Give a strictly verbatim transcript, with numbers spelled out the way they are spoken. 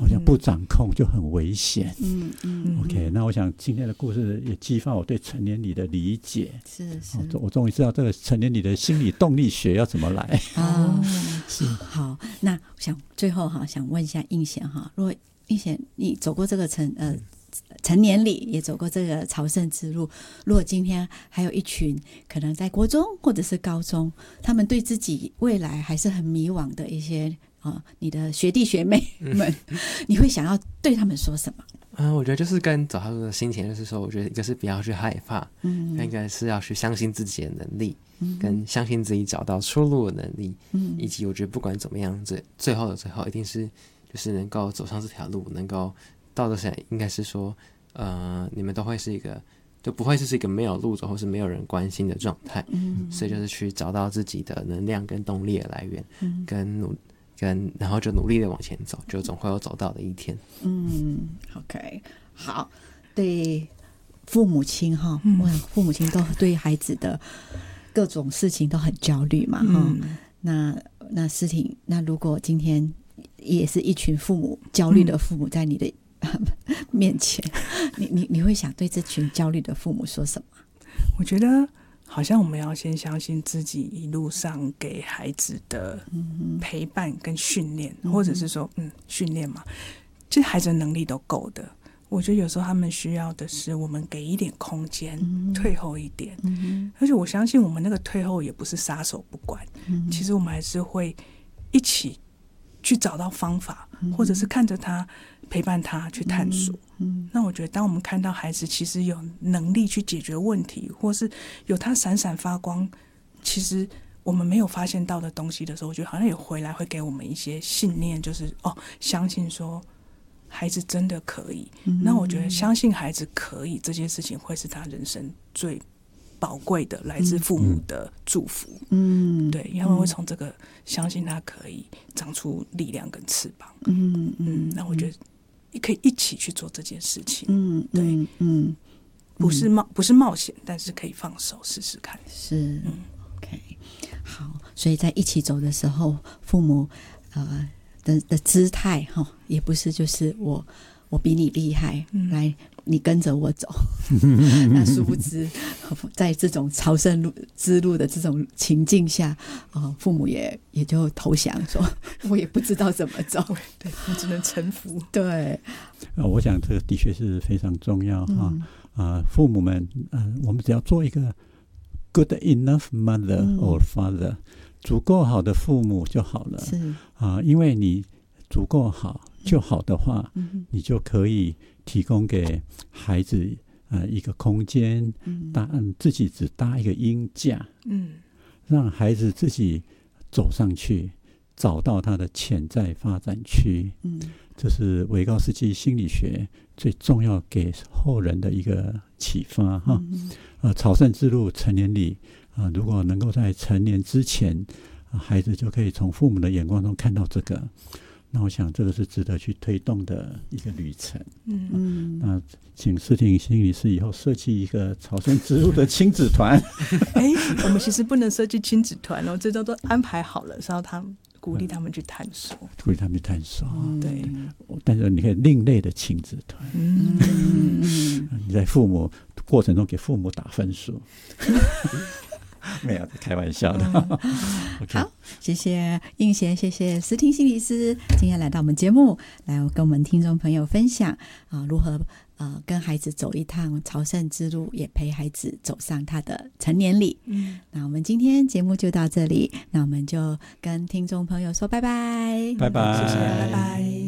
好像不掌控就很危险。 嗯嗯 OK， 那我想今天的故事也激发我对成年礼的理解。 是是、 哦，我终于知道这个成年礼的心理动力学要怎么来。 哦，是好。那我想最后哈，想问一下映贤哈，如果映贤你走过这个成呃成年礼，也走过这个朝圣之路，如果今天还有一群可能在国中或者是高中，他们对自己未来还是很迷惘的一些啊，你的学弟学妹们，嗯、你会想要对他们说什么？ 嗯，我觉得就是跟走他路的心情，就是说，我觉得一个是不要去害怕，嗯，一个是要去相信自己的能力，嗯，跟相信自己找到出路的能力，嗯，以及我觉得不管怎么样，最最后的最后，一定是就是能够走上这条路，能够到的时候，应该是说，呃，你们都会是一个，就不会是一个没有路走或是没有人关心的状态，嗯，所以就是去找到自己的能量跟动力的来源，嗯，跟努。跟然后就努力的往前走，就总会有走到的一天。嗯 ，OK， 好，对父母亲哈，我想父母亲都对孩子的各种事情都很焦虑嘛哈、嗯。那那诗婷，那如果今天也是一群父母焦虑的父母在你的、嗯、面前，你你你会想对这群焦虑的父母说什么？ 我觉得。好像我们要先相信自己一路上给孩子的陪伴跟训练、嗯、或者是说嗯训练嘛，其实孩子的能力都够的。我觉得有时候他们需要的是我们给一点空间、嗯、退后一点、嗯、而且我相信我们那个退后也不是撒手不管、嗯、其实我们还是会一起去找到方法、嗯、或者是看着他陪伴他去探索、嗯嗯、那我觉得当我们看到孩子其实有能力去解决问题，或是有他闪闪发光其实我们没有发现到的东西的时候，我觉得好像也回来会给我们一些信念，就是哦，相信说孩子真的可以、嗯、那我觉得相信孩子可以这件事情会是他人生最宝贵的来自父母的祝福。嗯，对，他们会从这个相信他可以长出力量跟翅膀。嗯嗯，那我觉得也可以一起去做这件事情。嗯，对，嗯，嗯不是冒不是冒险，但是可以放手试试看。 是，嗯 ，OK， 好，所以在一起走的时候，父母呃的的姿态哈，也不是就是我我比你厉害，嗯、来。你跟着我走，那殊不知，在这种朝圣路之路的这种情境下，呃、父母也也就投降，说我也不知道怎么走， 对，我只能臣服。 对， 呃，我想这个的确是非常重要哈。嗯呃、父母们，呃，我们只要做一个 good enough mother or father，、嗯、足够好的父母就好了。是啊、呃，因为你足够好就好的话，嗯、你就可以提供给孩子呃一个空间，搭自己只搭一个鹰架，嗯，让孩子自己走上去，找到他的潜在发展区，嗯，这是维高斯基心理学最重要给后人的一个启发哈。嗯、呃，朝圣之路成年礼啊、呃，如果能够在成年之前、呃，孩子就可以从父母的眼光中看到这个。那我想这个是值得去推动的一个旅程。嗯嗯，那请诗婷心理师以后设计一个朝圣之路的亲子团。 哎、欸，我们其实不能设计亲子团哦，这都都安排好了，是要他们鼓励他们去探索， 鼓励他们去探索。 嗯、对， 但是你可以另类的亲子团。嗯嗯，你在父母过程中给父母打分数。没有，开玩笑的。嗯 okay. 好，谢谢映贤，谢谢诗婷心理师，今天来到我们节目，来跟我们听众朋友分享啊、呃，如何呃跟孩子走一趟朝圣之路，也陪孩子走上他的成年礼。嗯，那我们今天节目就到这里，那我们就跟听众朋友说拜拜， 拜拜， 谢谢，拜拜。